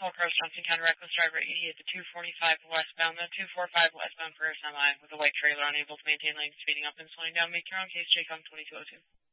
Paul Cross, Johnson County reckless driver 88 to 245 westbound, then 245 westbound for a semi with a white trailer unable to maintain lane, speeding up and slowing down. Make your own case, JCOM 2202.